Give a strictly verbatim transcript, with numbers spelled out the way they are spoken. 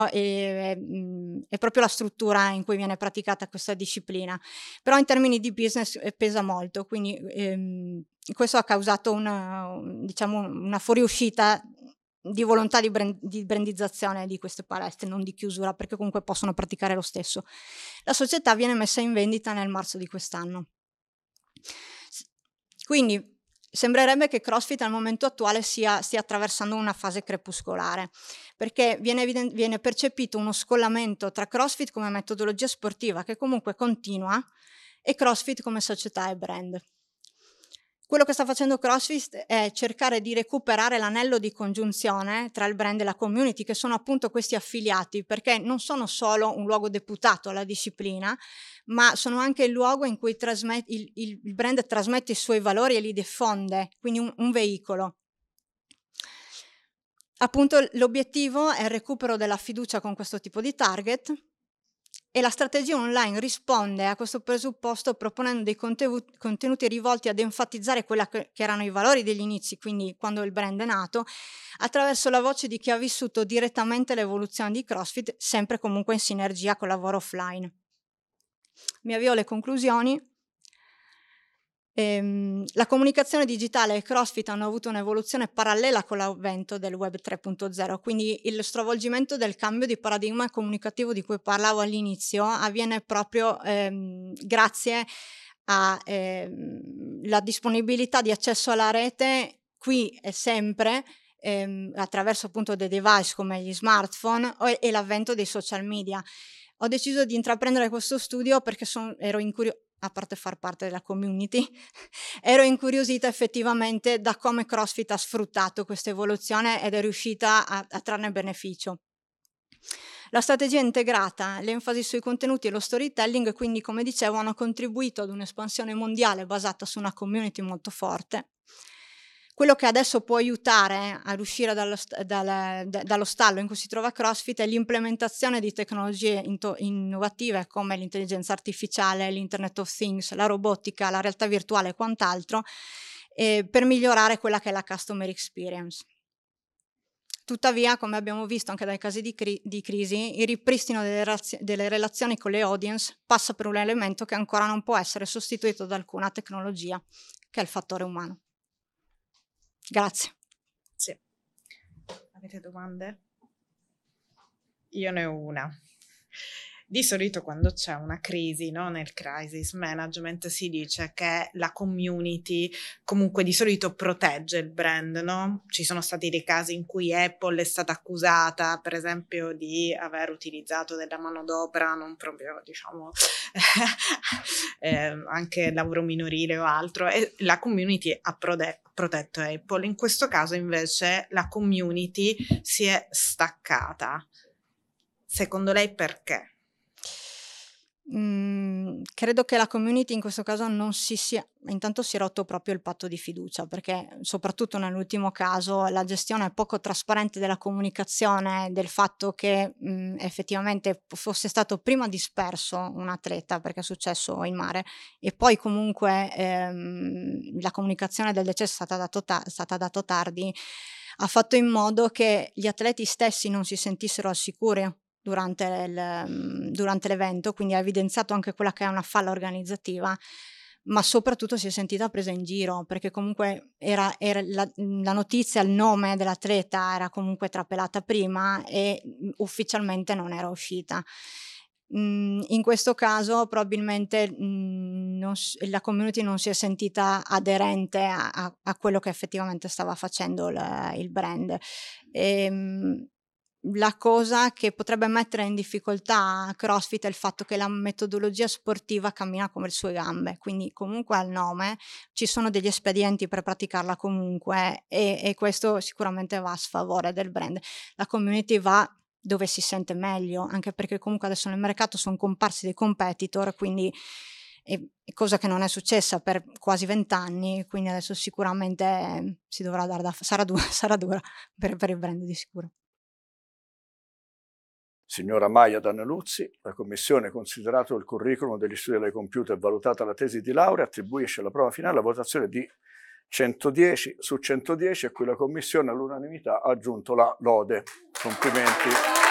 e, mh, è proprio la struttura in cui viene praticata questa disciplina, però in termini di business eh, pesa molto, quindi ehm, questo ha causato una, un- diciamo, una fuoriuscita di volontà di, brand- di brandizzazione di queste palestre, non di chiusura, perché comunque possono praticare lo stesso. La società viene messa in vendita nel marzo di quest'anno. S- Quindi sembrerebbe che CrossFit al momento attuale sia, stia attraversando una fase crepuscolare, perché viene, eviden- viene percepito uno scollamento tra CrossFit come metodologia sportiva, che comunque continua, e CrossFit come società e brand. Quello che sta facendo CrossFit è cercare di recuperare l'anello di congiunzione tra il brand e la community, che sono appunto questi affiliati, perché non sono solo un luogo deputato alla disciplina, ma sono anche il luogo in cui trasmet- il, il, il brand trasmette i suoi valori e li diffonde, quindi un, un veicolo. Appunto l'obiettivo è il recupero della fiducia con questo tipo di target, e la strategia online risponde a questo presupposto proponendo dei contenuti, contenuti rivolti ad enfatizzare quelli che, che erano i valori degli inizi, quindi quando il brand è nato, attraverso la voce di chi ha vissuto direttamente l'evoluzione di CrossFit, sempre comunque in sinergia con il lavoro offline. Mi avvio alle conclusioni. Ehm, la comunicazione digitale e CrossFit hanno avuto un'evoluzione parallela con l'avvento del web tre punto zero, quindi il stravolgimento del cambio di paradigma comunicativo di cui parlavo all'inizio avviene proprio ehm, grazie alla ehm, disponibilità di accesso alla rete qui e sempre, ehm, attraverso appunto dei device come gli smartphone o, e l'avvento dei social media. Ho deciso di intraprendere questo studio perché son, ero incuriosita, a parte far parte della community, ero incuriosita effettivamente da come CrossFit ha sfruttato questa evoluzione ed è riuscita a, a trarne beneficio. La strategia integrata, l'enfasi sui contenuti e lo storytelling, quindi come dicevo, hanno contribuito ad un'espansione mondiale basata su una community molto forte. Quello che adesso può aiutare ad uscire dallo, dal, dallo stallo in cui si trova CrossFit è l'implementazione di tecnologie innovative come l'intelligenza artificiale, l'Internet of Things, la robotica, la realtà virtuale e quant'altro, eh, per migliorare quella che è la customer experience. Tuttavia, come abbiamo visto anche dai casi di, cri- di crisi, il ripristino delle, razio- delle relazioni con le audience passa per un elemento che ancora non può essere sostituito da alcuna tecnologia, che è il fattore umano. Grazie. Sì. Avete domande? Io ne ho una. Di solito quando c'è una crisi, no, nel crisis management si dice che la community comunque di solito protegge il brand, no? Ci sono stati dei casi in cui Apple è stata accusata, per esempio, di aver utilizzato della manodopera non proprio, diciamo, eh, anche lavoro minorile o altro, e la community ha prode- protetto Apple. In questo caso invece la community si è staccata. Secondo lei perché? Mm, credo che la community in questo caso non si sia, intanto si è rotto proprio il patto di fiducia, perché soprattutto nell'ultimo caso la gestione poco trasparente della comunicazione, del fatto che mh, effettivamente fosse stato prima disperso un atleta perché è successo in mare e poi comunque ehm, la comunicazione del decesso è stata dato, ta- è stata dato tardi, ha fatto in modo che gli atleti stessi non si sentissero al sicuro durante, il, durante l'evento, quindi ha evidenziato anche quella che è una falla organizzativa, ma soprattutto si è sentita presa in giro, perché comunque era, era la, la notizia, il nome dell'atleta era comunque trapelata prima e ufficialmente non era uscita. Mm, in questo caso probabilmente mm, non, la community non si è sentita aderente a, a, a quello che effettivamente stava facendo il, il brand. E, la cosa che potrebbe mettere in difficoltà CrossFit è il fatto che la metodologia sportiva cammina come le sue gambe, quindi comunque al nome ci sono degli espedienti per praticarla comunque e, e questo sicuramente va a sfavore del brand. La community va dove si sente meglio, anche perché comunque adesso nel mercato sono comparsi dei competitor, quindi è cosa che non è successa per quasi vent'anni, quindi adesso sicuramente si dovrà dare da sarà dura, sarà dura per, per il brand di sicuro. Signora Maia Danneluzzi, la Commissione, considerato il curriculum degli studi dei computer e valutata la tesi di laurea, attribuisce alla prova finale la votazione di centodieci su centodieci, a cui la Commissione all'unanimità ha aggiunto la lode. Complimenti.